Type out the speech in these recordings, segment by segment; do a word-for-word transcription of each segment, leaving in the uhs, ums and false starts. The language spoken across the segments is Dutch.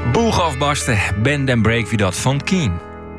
Boeg afbarsten, bend en break wie dat van Kien.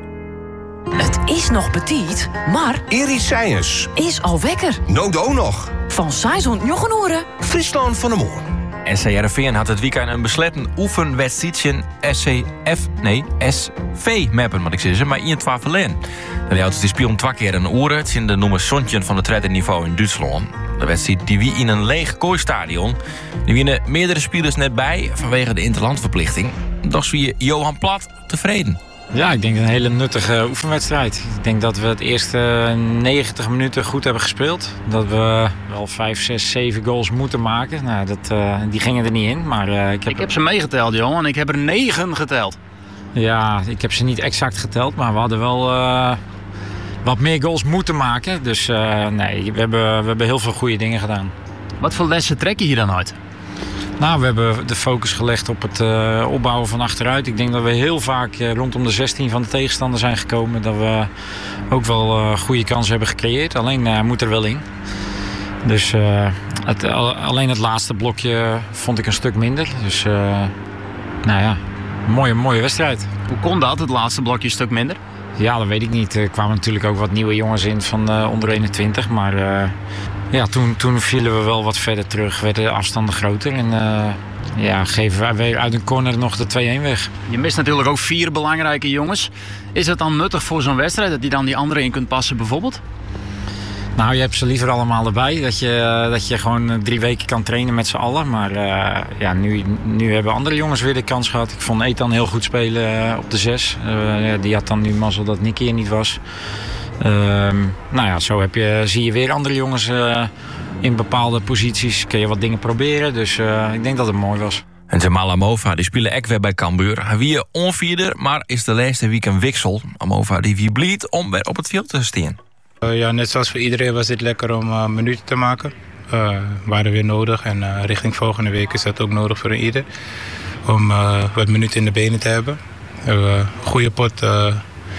Het is nog petit, maar Iris Science is al wekker. Nodo nog. Van zeshonderd uren. Friesland van de Moor. S C R V had het weekend een besletten oefenwedstrijdje S C F, nee, S V mappen, moet ik zeggen, maar in twaalf verleden. De auto's die spelen twee keer een uur. Het zijn de noemen Sontjen van het tweede niveau in Duitsland. De wedstrijd die wie in een leeg kooistadion. Die winnen meerdere spelers net bij vanwege de interlandverplichting. Dat is wie Johan Plat tevreden. Ja, ik denk een hele nuttige oefenwedstrijd. Ik denk dat we het eerste negentig minuten goed hebben gespeeld. Dat we wel vijf, zes, zeven goals moeten maken. Nou, dat, uh, die gingen er niet in. Maar, uh, ik heb, ik heb ze meegeteld, Johan. Ik heb er negen geteld. Ja, ik heb ze niet exact geteld. Maar we hadden wel uh, wat meer goals moeten maken. Dus uh, nee, we hebben, we hebben heel veel goede dingen gedaan. Wat voor lessen trek je hier dan uit? Nou, we hebben de focus gelegd op het uh, opbouwen van achteruit. Ik denk dat we heel vaak uh, rondom de zestien van de tegenstander zijn gekomen. Dat we ook wel uh, goede kansen hebben gecreëerd. Alleen uh, moet er wel in. Dus uh, het, alleen het laatste blokje vond ik een stuk minder. Dus uh, nou ja, een mooie, mooie wedstrijd. Hoe kon dat, het laatste blokje een stuk minder? Ja, dat weet ik niet. Er kwamen natuurlijk ook wat nieuwe jongens in van uh, onder eenentwintig. Maar uh, ja, toen, toen vielen we wel wat verder terug. Werden de afstanden groter. En uh, ja, geven wij weer uit een corner nog de twee-een weg. Je mist natuurlijk ook vier belangrijke jongens. Is het dan nuttig voor zo'n wedstrijd dat je dan die anderen in kunt passen bijvoorbeeld? Nou, je hebt ze liever allemaal erbij. Dat je, dat je gewoon drie weken kan trainen met z'n allen. Maar uh, ja, nu, nu hebben andere jongens weer de kans gehad. Ik vond Ethan heel goed spelen uh, op de zes. Uh, die had dan nu mazzel dat Nicky er niet was. Uh, nou ja, zo heb je, zie je weer andere jongens uh, in bepaalde posities. Kun je wat dingen proberen. Dus uh, ik denk dat het mooi was. En Jamal Amova die spelen ook weer bij Cambuur. Hij wie onvierder, maar is de laatste week een wiksel. Amova die wie blied om weer op het veld te staan. Uh, ja, net zoals voor iedereen was het lekker om uh, minuten te maken. Uh, waren weer nodig en uh, richting volgende week is dat ook nodig voor een ieder. Om uh, wat minuten in de benen te hebben. We hebben uh, een goede pot uh,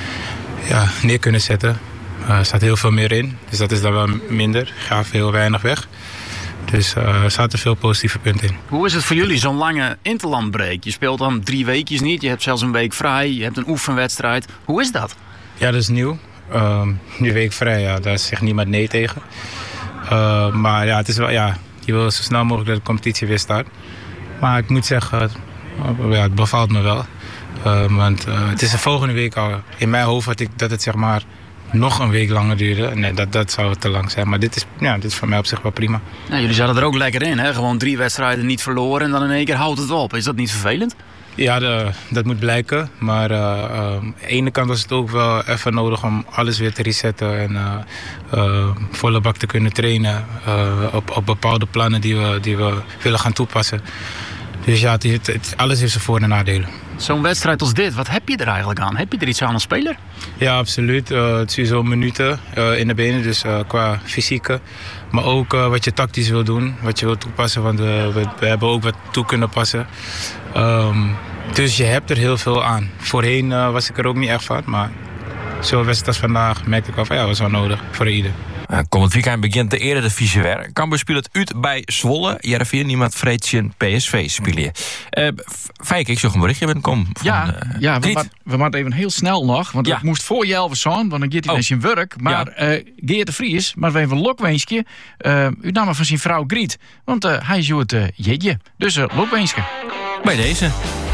ja, neer kunnen zetten. Uh, er staat heel veel meer in, dus dat is dan wel minder. Gaaf heel weinig weg. Dus uh, er zaten veel positieve punten in. Hoe is het voor jullie, zo'n lange interlandbreak? Je speelt dan drie weekjes niet, je hebt zelfs een week vrij, je hebt een oefenwedstrijd. Hoe is dat? Ja, dat is nieuw. Um, die week vrij, ja, daar zegt niemand nee tegen. Uh, maar ja, het is wel, ja, je wil zo snel mogelijk dat de competitie weer start. Maar ik moet zeggen, uh, ja, het bevalt me wel. Uh, want uh, het is de volgende week al. In mijn hoofd had ik dat het zeg maar nog een week langer duurde. Nee, dat, dat zou te lang zijn. Maar dit is, ja, dit is voor mij op zich wel prima. Ja, jullie zaten er ook lekker in, hè? Gewoon drie wedstrijden niet verloren en dan in één keer houdt het op. Is dat niet vervelend? Ja, de, dat moet blijken. Maar uh, uh, aan de ene kant was het ook wel even nodig om alles weer te resetten. En uh, uh, volle bak te kunnen trainen uh, op, op bepaalde plannen die we, die we willen gaan toepassen. Dus ja, het, het, het, alles heeft zijn voor- en nadelen. Zo'n wedstrijd als dit, wat heb je er eigenlijk aan? Heb je er iets aan als speler? Ja, absoluut. Uh, het is sowieso minuten uh, in de benen, dus uh, qua fysieke. Maar ook uh, wat je tactisch wil doen, wat je wil toepassen. Want uh, we, we hebben ook wat toe kunnen passen. Um, dus je hebt er heel veel aan. Voorheen uh, was ik er ook niet echt van, maar zo'n wedstrijd als vandaag merkte ik wel van ja, dat was wel nodig voor ieder. Uh, komend weekend begint de Eredivisie weer. Cambuur speelt het uit bij Zwolle. Jereveen niemand vreedje P S V spelen. Uh, Fijk, ik zag een berichtje binnenkomen. Van, ja, uh, ja we, ma- we moeten even heel snel nog. Want ja. het moest voor je elf zijn, want dan gaat hij oh. naar zijn werk. Maar ja. uh, Geert de Vries, maar we even een lokweensje. Uh, u nam van zijn vrouw Griet. Want uh, hij is het uh, jeetje. Dus uh, lokweensje. Bij deze.